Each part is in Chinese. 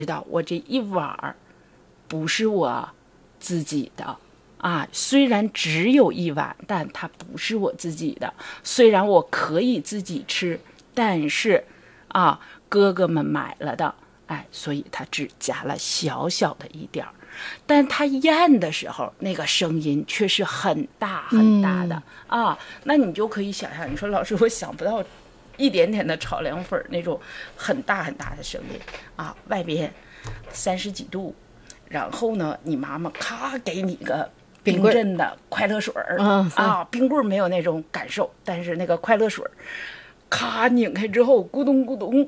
知道我这一碗不是我自己的啊，虽然只有一碗，但它不是我自己的。虽然我可以自己吃，但是啊，哥哥们买了的，哎，所以他只加了小小的一点儿。但他咽的时候，那个声音却是很大很大的、啊。那你就可以想象，你说老师，我想不到一点点的炒凉粉那种很大很大的声音啊，外边30几度，然后呢，你妈妈咔给你个冰镇的快乐水啊，冰棍没有那种感受，但是那个快乐水咔拧开之后，咕咚咕咚，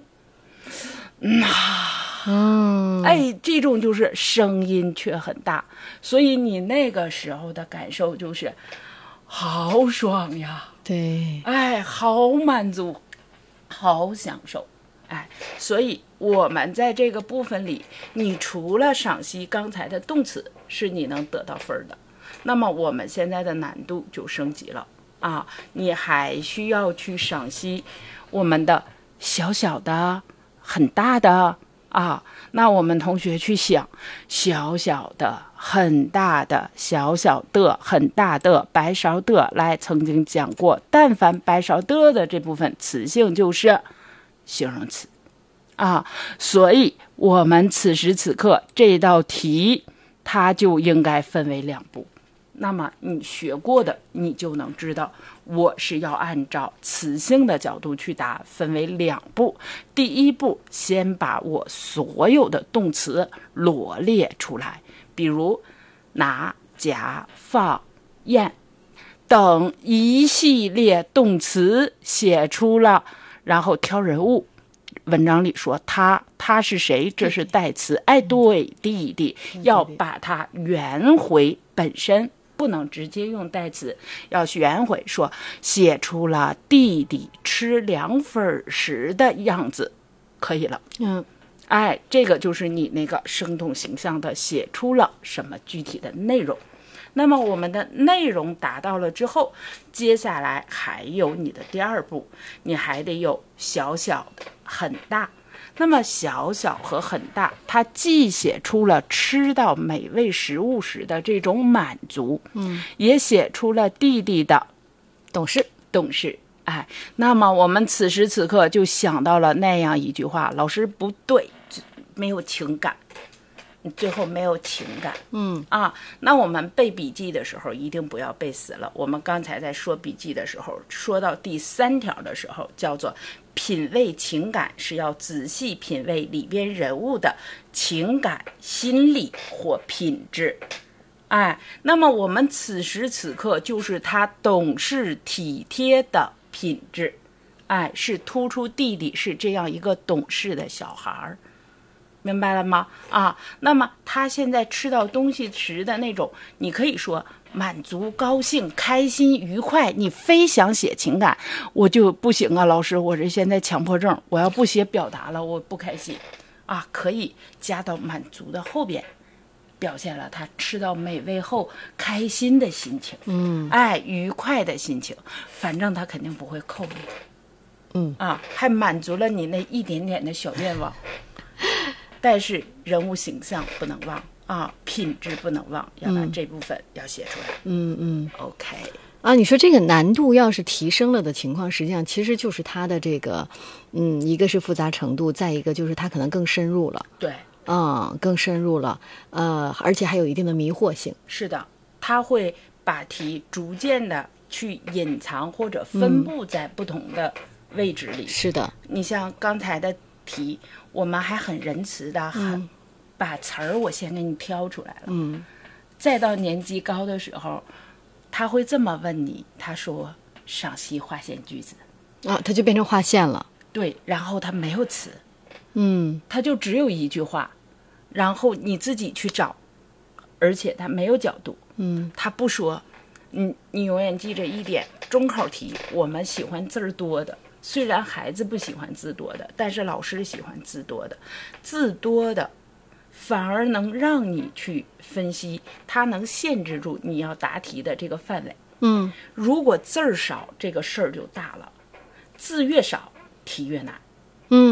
哎，这种就是声音却很大，所以你那个时候的感受就是好爽呀， 对， 哎，好满足，好享受，哎，所以我们在这个部分里，你除了赏析刚才的动词是你能得到分的，那么我们现在的难度就升级了啊，你还需要去赏析我们的小小的、很大的啊。那我们同学去想，小小的、很大的、小小的、很大的、白勺的，来，曾经讲过，但凡白勺的这部分词性就是形容词啊，所以我们此时此刻这道题，它就应该分为2步。那么你学过的，你就能知道，我是要按照词性的角度去答，分为2步。第一步，先把我所有的动词罗列出来，比如拿、夹、放、咽等一系列动词写出了，然后挑人物。文章里说他是谁？这是代词。哎，对，弟弟，要把它圆回本身，不能直接用代词，要圆回，说写出了弟弟吃凉粉时的样子，可以了。哎，这个就是你那个生动形象的写出了什么具体的内容。那么我们的内容达到了之后，接下来还有你的第2步，你还得有小小的、很大。那么小小和很大，它既写出了吃到美味食物时的这种满足，也写出了弟弟的懂事。哎，那么我们此时此刻就想到了那样一句话，老师不对，没有情感。最后没有情感，那我们背笔记的时候一定不要背死了。我们刚才在说笔记的时候，说到第3条的时候，叫做品味情感，是要仔细品味里边人物的情感、心理或品质。哎，那么我们此时此刻就是他懂事体贴的品质，哎，是突出弟弟是这样一个懂事的小孩儿。明白了吗？啊，那么他现在吃到东西时的那种，你可以说满足、高兴、开心、愉快，你非想写情感，我就不行啊，老师，我这现在强迫症，我要不写表达了，我不开心啊，可以加到满足的后边，表现了他吃到美味后开心的心情，哎，愉快的心情，反正他肯定不会扣你，还满足了你那一点点的小愿望。但是人物形象不能忘啊，品质不能忘，要把这部分要写出来。OK 啊，你说这个难度要是提升了的情况，实际上其实就是它的这个，一个是复杂程度，再一个就是它可能更深入了。 对， 更深入了，而且还有一定的迷惑性。 是的，它会把题逐渐的去隐藏或者分布在不同的位置里。 是的， 你像刚才的题，我们还很仁慈的，把词儿我先给你挑出来了。再到年级高的时候，他会这么问你，他说赏析划线句子啊，它就变成划线了。 对，然后他没有词，他就只有一句话，然后你自己去找，而且他没有角度，他不说，你永远记着一点，中考题我们喜欢字儿多的。虽然孩子不喜欢字多的，但是老师喜欢字多的。字多的反而能让你去分析，它能限制住你要答题的这个范围。如果字儿少，这个事儿就大了。字越少，题越难。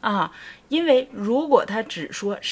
啊，因为如果他只说